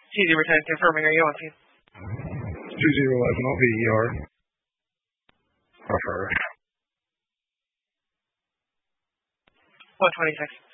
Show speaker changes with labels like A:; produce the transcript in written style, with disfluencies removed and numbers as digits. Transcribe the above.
A: 2010 confirming, are you on scene?
B: 2011 on VER. Affirmative.
A: 126.